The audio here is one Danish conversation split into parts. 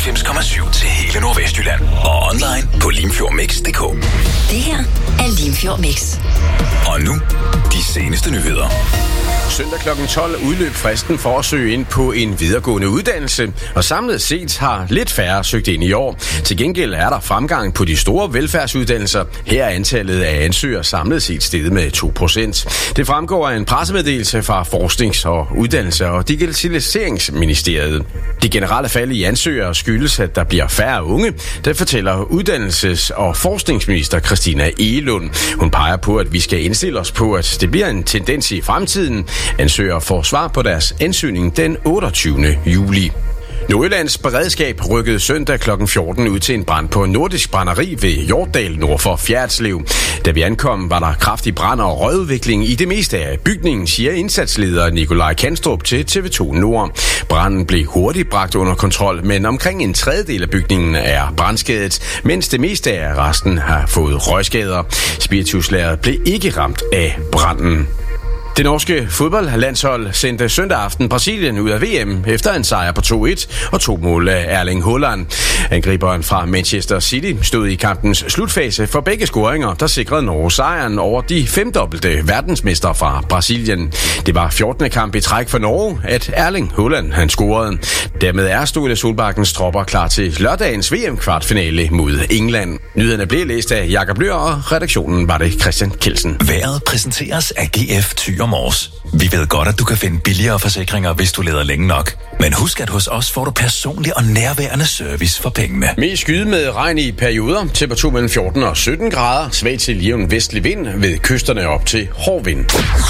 99,7 til hele Nordvestjylland. Og online på limfjordmix.dk. Det her er Limfjord Mix. Og nu, de seneste nyheder. Søndag kl. 12 udløb fristen for at søge ind på en videregående uddannelse, og samlet set har lidt færre søgt ind i år. Til gengæld er der fremgang på de store velfærdsuddannelser. Her er antallet af ansøgere samlet set steget med 2%. Det fremgår af en pressemeddelelse fra Forsknings- og Uddannelses- og Digitaliseringsministeriet. Det generelle fald i ansøgere skyldes, at der bliver færre unge. Det fortæller Uddannelses- og Forskningsminister Christina Egelund. Hun peger på, at vi skal indstille os på, at det bliver en tendens i fremtiden. Ansøgere får svar på deres ansøgning den 28. juli. Nordjyllands beredskab rykkede søndag kl. 14 ud til en brand på Nordisk Brænderi ved Hjortdal nord for Fjerritslev. Da vi ankom, var der kraftig brand og røgudvikling i det meste af bygningen, siger indsatsleder Nikolaj Kanstrup til TV2 Nord. Branden blev hurtigt bragt under kontrol, men omkring en tredjedel af bygningen er brandskadet, mens det meste af resten har fået røgskader. Spirituslageret blev ikke ramt af branden. Det norske fodboldlandshold sendte søndag aften Brasilien ud af VM efter en sejr på 2-1 og 2 mål af Erling Haaland. Angriberen fra Manchester City stod i kampens slutfase for begge scoringer, der sikrede Norge sejren over de femdobbelte verdensmestre fra Brasilien. Det var 14. kamp i træk for Norge, at Erling Haaland han scorede. Dermed er Ståle Solbakkens tropper klar til lørdagens VM-kvartfinale mod England. Nyhederne blev læst af Jakob Løhr, og redaktionen var det Christian Kelsen. Vejret præsenteres af GF Thyre Mors. Vi ved godt, at du kan finde billigere forsikringer, hvis du leder længe nok. Men husk, at hos os får du personlig og nærværende service for pengene. Mest skyde med regn i perioder. Temperatur mellem 14 og 17 grader. Svag til jævn vestlig vind ved kysterne op til hård vind.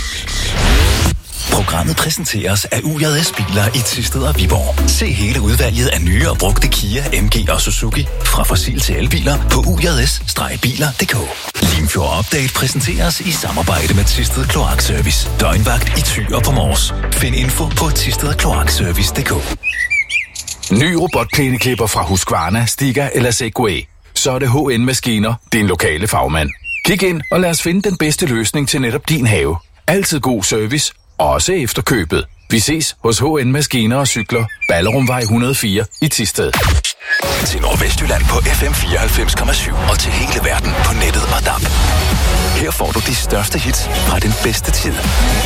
Programmet præsenteres af UJS Biler i Thisted og Viborg. Se hele udvalget af nye og brugte Kia, MG og Suzuki fra fossil til elbiler på UJS-biler.dk. Limfjord Update præsenteres i samarbejde med Thisted Kloakservice. Døgnvagt i Thy og på Mors. Find info på thistedkloakservice.dk. Ny robotplæneklipper fra Husqvarna, Stiga eller Segway. Så er det HN Maskiner, din lokale fagmand. Kig ind og lad os finde den bedste løsning til netop din have. Altid god service, også efter købet. Vi ses hos HN Maskiner og Cykler, Ballerumvej 104 i Thisted. Til Nordvestjylland på FM 94,7 og til hele verden på nettet og DAB. Her får du de største hits fra den bedste tid.